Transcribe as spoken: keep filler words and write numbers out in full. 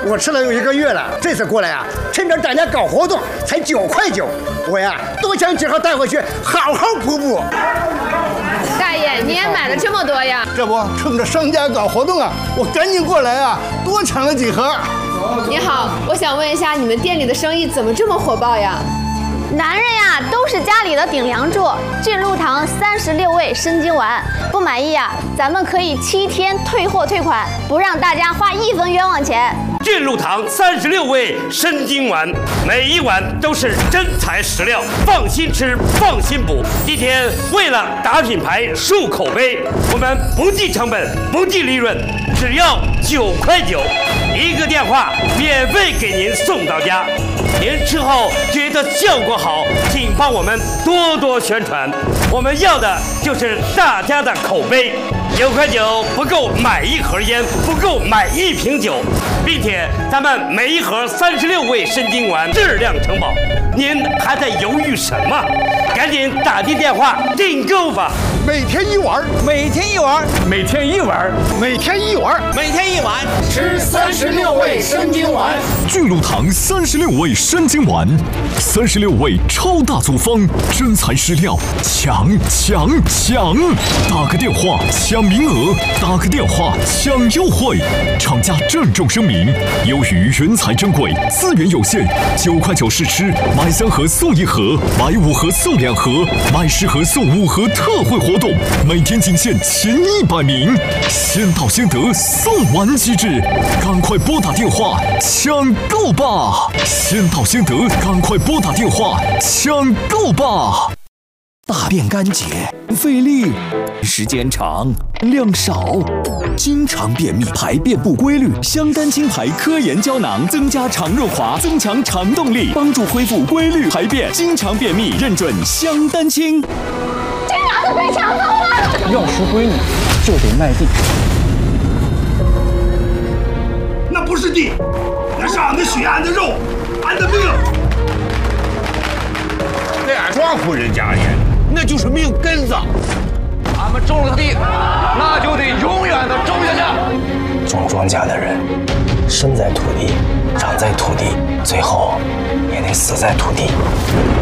我吃了有一个月了，这次过来啊，趁着大家搞活动，才九块九。我呀，多抢几盒带回去，好好补补。 大爷，你也买了这么多呀？ 这不，趁着商家搞活动啊，我赶紧过来啊，多抢了几盒。 你好，我想问一下，你们店里的生意怎么这么火爆呀？ 男人呀，都是家里的顶梁柱。俊禄堂三十六味生津丸，不满意啊，咱们可以七天退货退款，不让大家花一分冤枉钱。 俊禄堂三十六味生津丸，每一碗都是真材实料，放心吃，放心补。今天为了打品牌、树口碑，我们不计成本，不计利润，只要九块九，一个电话免费给您送到家。您吃后觉得效果好，请帮我们多多宣传。我们要的就是大家的口碑。九块九不够买一盒烟，不够买一瓶酒，并且咱们每一盒三十六味生津丸质量承保。您还在犹豫什么？赶紧打进电话订购吧！ 每天一碗， 每天一碗， 每天一碗， 每天一碗， 每天一碗， 吃三十六味生津丸。 俊禄堂三十六味生津丸，三十六味超大组方，真材实料，抢抢抢！打个电话抢名额，打个电话抢优惠。厂家郑重声明：由于人才珍贵，资源有限，九块九试吃，买三盒送一盒，买五盒送两盒，买十盒送五盒特惠活动，每天仅限前一百名，先到先得，送完即止，赶快拨打电话抢购吧！先到先得，赶快拨打电话抢购吧！ 大便干结，费力，时间长，量少，经常便秘，排便不规律。香丹清排科研胶囊增加肠润滑，增强肠动力，帮助恢复规律排便。经常便秘认准香丹清。 这俩都被抢走了！ 要赎闺女，就得卖地。 那不是地，那是俺的血，俺的肉，俺的命。 在俺庄户人家里，那就是命根子。 俺们种了地，那就得永远的种下去。 种庄稼的人，生在土地，长在土地，最后也得死在土地。